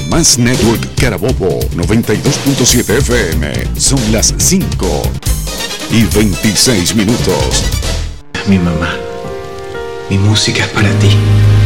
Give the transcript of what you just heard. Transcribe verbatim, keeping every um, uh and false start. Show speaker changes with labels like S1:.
S1: Más Network Carabobo noventa y dos punto siete F M. Son las cinco y veintiséis minutos.
S2: Mi mamá, mi música es para ti.